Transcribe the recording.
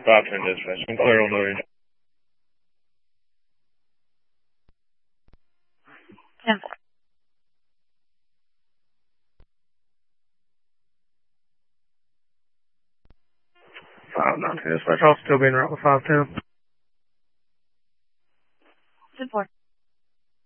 510 dispatch. I'm clear on the range. 10-4. Dispatch. I'll still be in route with 510. 10-4.